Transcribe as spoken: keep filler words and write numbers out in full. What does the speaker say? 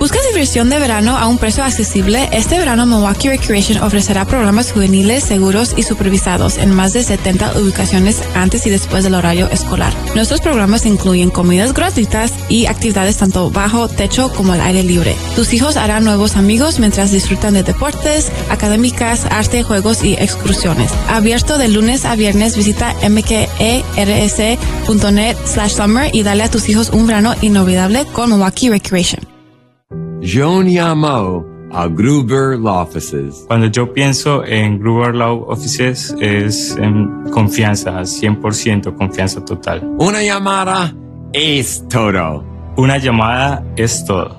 ¿Buscas diversión de verano a un precio accesible? Este verano Milwaukee Recreation ofrecerá programas juveniles seguros y supervisados en más de setenta ubicaciones antes y después del horario escolar. Nuestros programas incluyen comidas gratuitas y actividades tanto bajo techo como al aire libre. Tus hijos harán nuevos amigos mientras disfrutan de deportes, académicas, arte, juegos y excursiones. Abierto de lunes a viernes, visita m k e r s punto net slash summer y dale a tus hijos un verano inolvidable con Milwaukee Recreation. John llamó a Gruber Law Offices. Cuando yo pienso en Gruber Law Offices es en confianza, cien por ciento confianza total. Una llamada es todo. Una llamada es todo.